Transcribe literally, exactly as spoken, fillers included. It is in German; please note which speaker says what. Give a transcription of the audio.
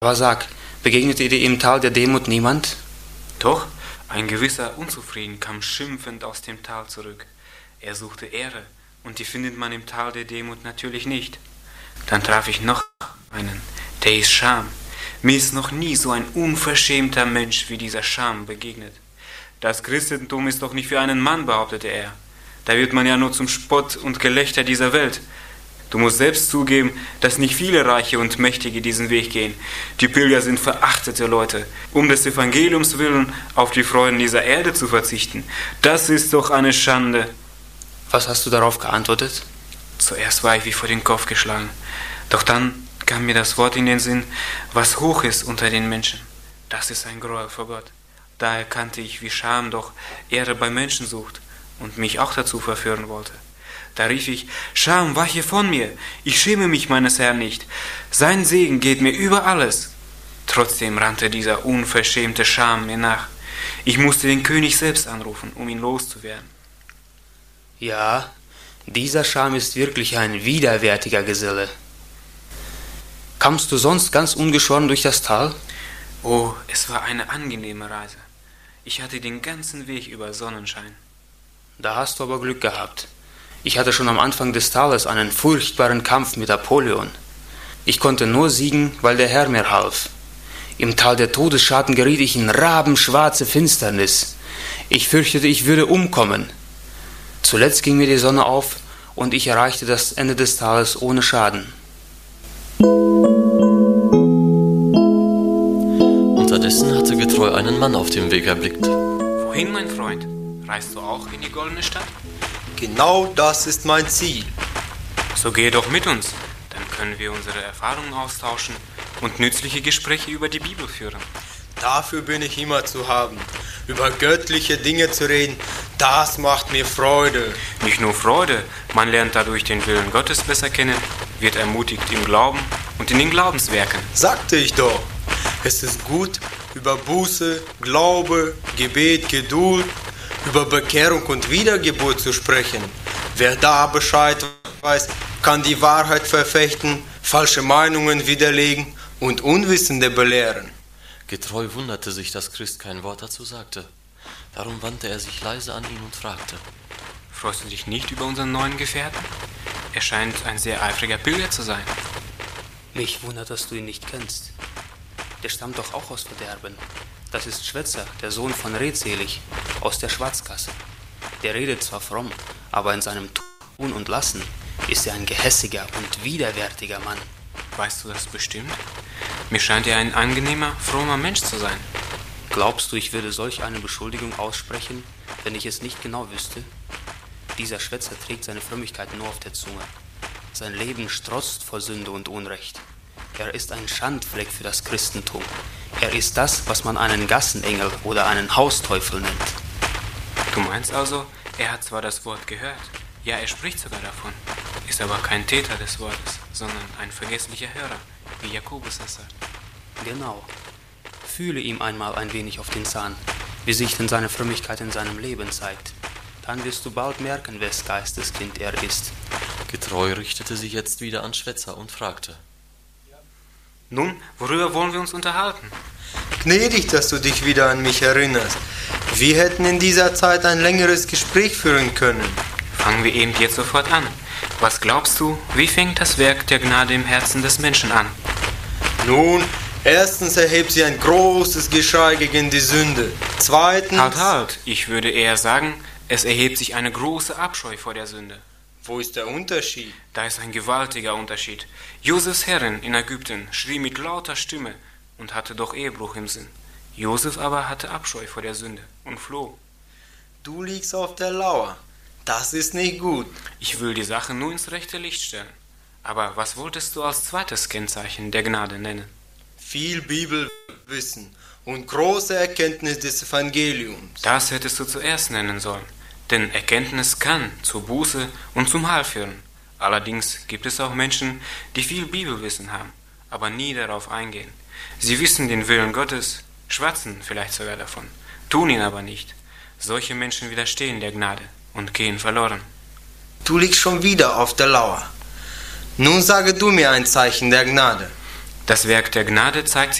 Speaker 1: Aber sag, begegnete dir im Tal der Demut niemand?
Speaker 2: Doch, ein gewisser Unzufrieden kam schimpfend aus dem Tal zurück. Er suchte Ehre, und die findet man im Tal der Demut natürlich nicht. Dann traf ich noch einen, der hieß Scham. Mir ist noch nie so ein unverschämter Mensch wie dieser Scham begegnet. Das Christentum ist doch nicht für einen Mann, behauptete er. Da wird man ja nur zum Spott und Gelächter dieser Welt. Du musst selbst zugeben, dass nicht viele Reiche und Mächtige diesen Weg gehen. Die Pilger sind verachtete Leute. Um des Evangeliums willen auf die Freuden dieser Erde zu verzichten, das ist doch eine Schande.
Speaker 1: Was hast du darauf geantwortet?
Speaker 2: Zuerst war ich wie vor den Kopf geschlagen. Doch dann kam mir das Wort in den Sinn, was hoch ist unter den Menschen. Das ist ein Gräuel vor Gott. Da erkannte ich, wie Scham doch Ehre bei Menschen sucht und mich auch dazu verführen wollte. Da rief ich, Scham, weiche von mir, ich schäme mich meines Herrn nicht. Sein Segen geht mir über alles. Trotzdem rannte dieser unverschämte Scham mir nach. Ich musste den König selbst anrufen, um ihn loszuwerden.
Speaker 1: Ja, dieser Scham ist wirklich ein widerwärtiger Geselle. Kamst du sonst ganz ungeschoren durch das Tal?
Speaker 2: Oh, es war eine angenehme Reise. Ich hatte den ganzen Weg über Sonnenschein.
Speaker 1: Da hast du aber Glück gehabt. Ich hatte schon am Anfang des Tales einen furchtbaren Kampf mit Apollyon. Ich konnte nur siegen, weil der Herr mir half. Im Tal der Todesschatten geriet ich in rabenschwarze Finsternis. Ich fürchtete, ich würde umkommen. Zuletzt ging mir die Sonne auf und ich erreichte das Ende des Tales ohne Schaden.
Speaker 3: Unterdessen hatte Getreu einen Mann auf dem Weg erblickt.
Speaker 2: Wohin, mein Freund? Reist du auch in die goldene Stadt?
Speaker 4: Genau das ist mein Ziel.
Speaker 2: So gehe doch mit uns, dann können wir unsere Erfahrungen austauschen und nützliche Gespräche über die Bibel führen.
Speaker 4: Dafür bin ich immer zu haben. Über göttliche Dinge zu reden, das macht mir Freude.
Speaker 2: Nicht nur Freude, man lernt dadurch den Willen Gottes besser kennen, wird ermutigt im Glauben und in den Glaubenswerken.
Speaker 4: Sagte ich doch, es ist gut, über Buße, Glaube, Gebet, Geduld, über Bekehrung und Wiedergeburt zu sprechen. Wer da Bescheid weiß, kann die Wahrheit verfechten, falsche Meinungen widerlegen und Unwissende belehren.
Speaker 3: Getreu wunderte sich, dass Christ kein Wort dazu sagte. Darum wandte er sich leise an ihn und fragte:
Speaker 2: Freust du dich nicht über unseren neuen Gefährten? Er scheint ein sehr eifriger Pilger zu sein.
Speaker 1: Mich wundert, dass du ihn nicht kennst. Der stammt doch auch aus Verderben. Das ist Schwätzer, der Sohn von Redselig, aus der Schwarzgasse. Der redet zwar fromm, aber in seinem Tun und Lassen ist er ein gehässiger und widerwärtiger Mann.
Speaker 2: Weißt du das bestimmt? Mir scheint er ein angenehmer, frommer Mensch zu sein.
Speaker 1: Glaubst du, ich würde solch eine Beschuldigung aussprechen, wenn ich es nicht genau wüsste? Dieser Schwätzer trägt seine Frömmigkeit nur auf der Zunge. Sein Leben strotzt vor Sünde und Unrecht. Er ist ein Schandfleck für das Christentum. Er ist das, was man einen Gassenengel oder einen Hausteufel nennt.
Speaker 2: Du meinst also, er hat zwar das Wort gehört, ja, er spricht sogar davon, ist aber kein Täter des Wortes, sondern ein vergesslicher Hörer, wie Jakobus es sagt.
Speaker 1: Genau. Fühle ihm einmal ein wenig auf den Zahn, wie sich denn seine Frömmigkeit in seinem Leben zeigt. Dann wirst du bald merken, wes Geistes Kind er ist.
Speaker 3: Getreu richtete sich jetzt wieder an Schwätzer und fragte:
Speaker 2: Nun, worüber wollen wir uns unterhalten?
Speaker 4: Gnädig, dass du dich wieder an mich erinnerst. Wir hätten in dieser Zeit ein längeres Gespräch führen können.
Speaker 2: Fangen wir eben jetzt sofort an. Was glaubst du, wie fängt das Werk der Gnade im Herzen des Menschen an?
Speaker 4: Nun, erstens erhebt sie ein großes Geschrei gegen die Sünde. Zweitens...
Speaker 2: Halt, halt, ich würde eher sagen, es erhebt sich eine große Abscheu vor der Sünde.
Speaker 4: Wo ist der Unterschied?
Speaker 2: Da ist ein gewaltiger Unterschied. Josefs Herrin in Ägypten schrie mit lauter Stimme und hatte doch Ehebruch im Sinn. Josef aber hatte Abscheu vor der Sünde und floh.
Speaker 4: Du liegst auf der Lauer. Das ist nicht gut.
Speaker 2: Ich will die Sache nur ins rechte Licht stellen. Aber was wolltest du als zweites Kennzeichen der Gnade nennen?
Speaker 4: Viel Bibelwissen und große Erkenntnis des Evangeliums.
Speaker 2: Das hättest du zuerst nennen sollen. Denn Erkenntnis kann zur Buße und zum Heil führen. Allerdings gibt es auch Menschen, die viel Bibelwissen haben, aber nie darauf eingehen. Sie wissen den Willen Gottes, schwatzen vielleicht sogar davon, tun ihn aber nicht. Solche Menschen widerstehen der Gnade und gehen verloren.
Speaker 4: Du liegst schon wieder auf der Lauer. Nun sage du mir ein Zeichen der Gnade.
Speaker 2: Das Werk der Gnade zeigt